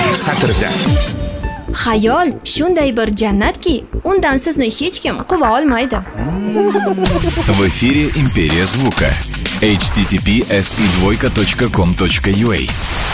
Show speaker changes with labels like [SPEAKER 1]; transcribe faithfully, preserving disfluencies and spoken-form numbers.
[SPEAKER 1] satrida.
[SPEAKER 2] Xayol shunday bir jannatki, undan sizni hech kim quva olmaydi.
[SPEAKER 3] В эфире «Империя звука». эйч ти ти пи эс и двойка точка ком точка ю а